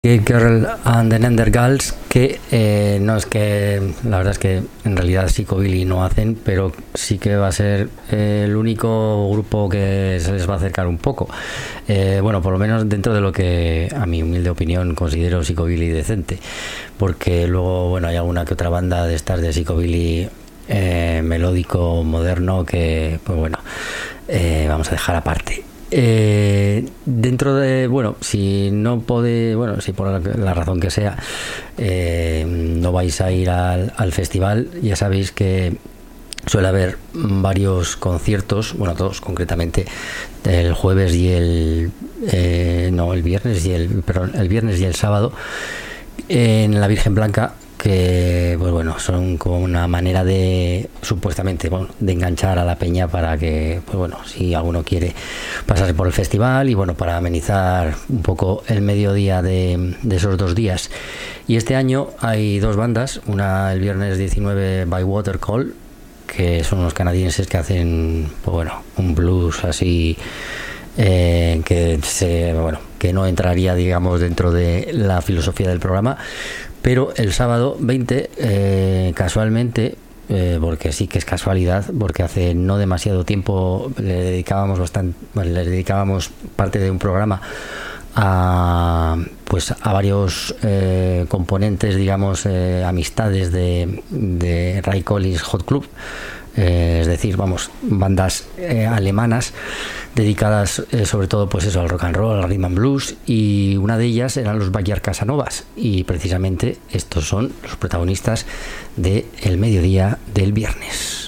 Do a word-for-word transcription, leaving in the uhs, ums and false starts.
Gay Girl and the Neanderthals, que eh, no es que, la verdad es que en realidad Psychobilly no hacen, pero sí que va a ser eh, el único grupo que se les va a acercar un poco. Eh, bueno, por lo menos dentro de lo que, a mi humilde opinión, considero Psychobilly decente, porque luego, bueno, hay alguna que otra banda de estas de Psychobilly eh, melódico, moderno, que, pues bueno, eh, vamos a dejar aparte. Eh, dentro de, bueno, si no puede, bueno, si por la, la razón que sea eh, no vais a ir al, al festival, ya sabéis que suele haber varios conciertos, bueno, dos concretamente, el jueves y el eh, no, el viernes y el perdón, el viernes y el sábado en la Virgen Blanca, que pues bueno, son como una manera de supuestamente, bueno, de enganchar a la peña para que, pues bueno, si alguno quiere pasarse por el festival y bueno, para amenizar un poco el mediodía de, de esos dos días. Y este año hay dos bandas, una el viernes diecinueve, By Water Call, que son unos canadienses que hacen, pues bueno, un blues así eh, que se, bueno, que no entraría, digamos, dentro de la filosofía del programa. Pero el sábado veinte, eh, casualmente, eh, porque sí que es casualidad, porque hace no demasiado tiempo le dedicábamos bastante, bueno, le dedicábamos parte de un programa a, pues, a varios eh, componentes, digamos, eh, amistades de, de Ray Collins Hot Club. Eh, es decir, vamos, bandas eh, alemanas dedicadas eh, sobre todo, pues eso, al rock and roll, al rhythm and blues, y una de ellas eran los Backyard Casanovas, y precisamente estos son los protagonistas de El Mediodía del viernes.